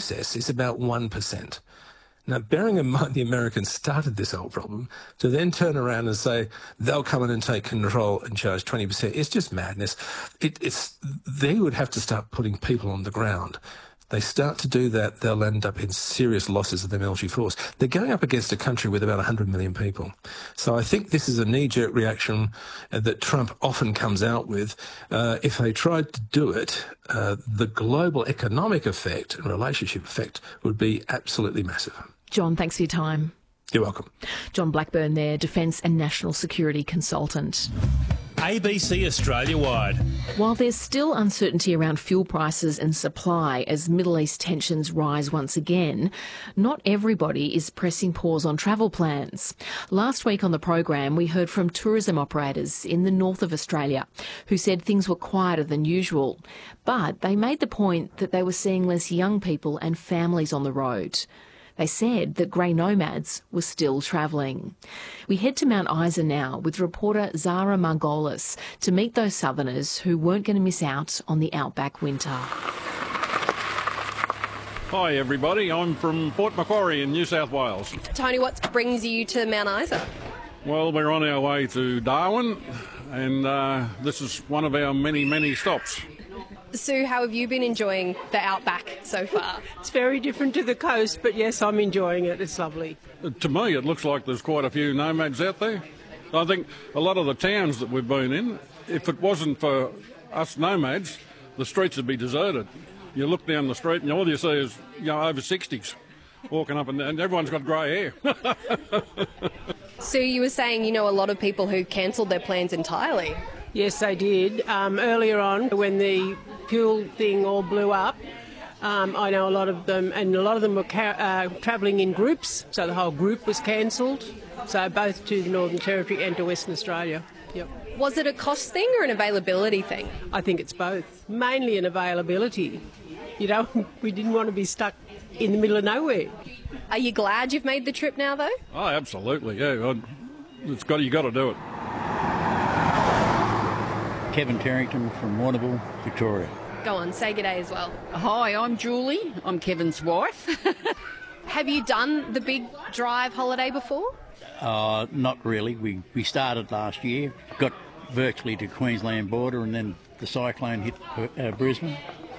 process is about 1%. Now, bearing in mind the Americans started this whole problem, to then turn around and say they'll come in and take control and charge 20%, it's just madness. They would have to start putting people on the ground. They start to do that, they'll end up in serious losses of their military force. They're going up against a country with about 100 million people. So I think this is a knee-jerk reaction that Trump often comes out with. If they tried to do it, the global economic effect and relationship effect would be absolutely massive. John, thanks for your time. You're welcome. John Blackburn there, Defence and National Security Consultant. ABC Australia-wide. While there's still uncertainty around fuel prices and supply as Middle East tensions rise once again, not everybody is pressing pause on travel plans. Last week on the program, we heard from tourism operators in the north of Australia who said things were quieter than usual. But they made the point that they were seeing less young people and families on the road. They said that grey nomads were still travelling. We head to Mount Isa now with reporter Zara Margolis to meet those southerners who weren't going to miss out on the outback winter. Hi everybody, I'm from Port Macquarie in New South Wales. Tony, what brings you to Mount Isa? Well, we're on our way to Darwin and this is one of our many, many stops. Sue, how have you been enjoying the outback so far? It's very different to the coast, but yes, I'm enjoying it. It's lovely. To me, it looks like there's quite a few nomads out there. I think a lot of the towns that we've been in, if it wasn't for us nomads, the streets would be deserted. You look down the street and all you see is over 60s walking up and everyone's got grey hair. Sue, you were saying you know a lot of people who cancelled their plans entirely. Yes, they did. Earlier on, when the fuel thing all blew up, I know a lot of them, and a lot of them were travelling in groups, so the whole group was cancelled, so both to the Northern Territory and to Western Australia. Yep. Was it a cost thing or an availability thing? I think it's both. Mainly an availability. We didn't want to be stuck in the middle of nowhere. Are you glad you've made the trip now, though? Oh, absolutely, yeah. You got to do it. Kevin Terrington from Warrnambool, Victoria. Go on, say good day as well. Hi, I'm Julie. I'm Kevin's wife. Have you done the big drive holiday before? Not really. We started last year, got virtually to Queensland border, and then the cyclone hit Brisbane.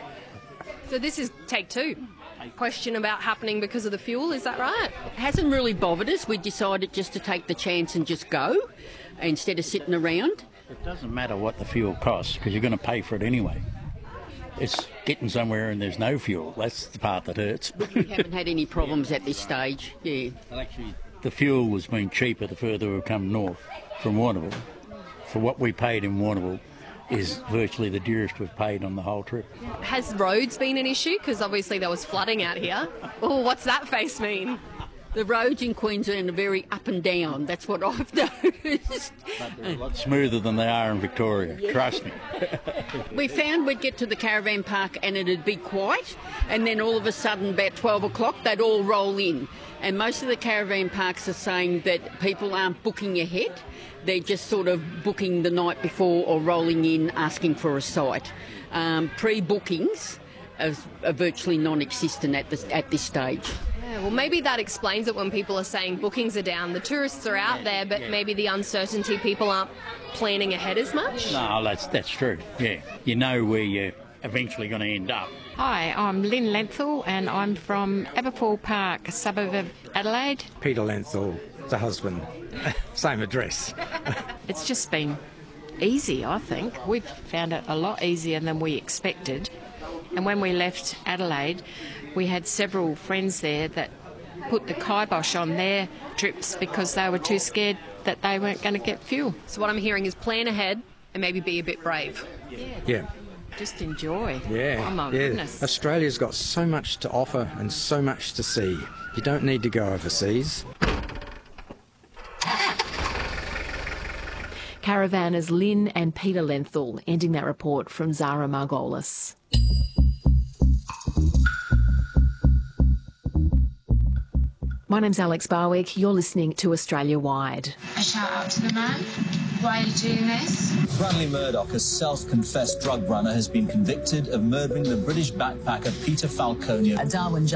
So this is take two. Question about happening because of the fuel, is that right? It hasn't really bothered us. We decided just to take the chance and just go instead of sitting around. It doesn't matter what the fuel costs because you're going to pay for it anyway. It's getting somewhere and there's no fuel. That's the part that hurts. We haven't had any problems at this stage, yeah. Well, actually, the fuel has been cheaper the further we've come north from Warrnambool. For what we paid in Warrnambool is virtually the dearest we've paid on the whole trip. Has roads been an issue? Because obviously there was flooding out here. Oh, what's that face mean? The roads in Queensland are very up and down. That's what I've noticed. But they're a lot smoother than they are in Victoria, trust me. We found we'd get to the caravan park and it'd be quiet, and then all of a sudden about 12 o'clock they'd all roll in. And most of the caravan parks are saying that people aren't booking ahead. They're just sort of booking the night before or rolling in asking for a site. Pre-bookings are virtually non-existent at this stage. Yeah, well, maybe that explains it when people are saying bookings are down. The tourists are out there, but maybe the uncertainty, people aren't planning ahead as much. No, that's true, yeah. You know where you're eventually going to end up. Hi, I'm Lynn Lenthal and I'm from Aberfoyle Park, a suburb of Adelaide. Peter Lenthal, the husband. Same address. It's just been easy, I think. We've found it a lot easier than we expected. And when we left Adelaide, we had several friends there that put the kibosh on their trips because they were too scared that they weren't going to get fuel. So what I'm hearing is plan ahead and maybe be a bit brave. Yeah. Just enjoy. Yeah. Oh, my goodness. Australia's got so much to offer and so much to see. You don't need to go overseas. Caravanners Lynn and Peter Lenthal, ending that report from Zara Margolis. My name's Alex Barwick. You're listening to Australia Wide. A shout out to the man. Why are you doing this? Bradley Murdoch, a self-confessed drug runner, has been convicted of murdering the British backpacker Peter Falconio. A Darwin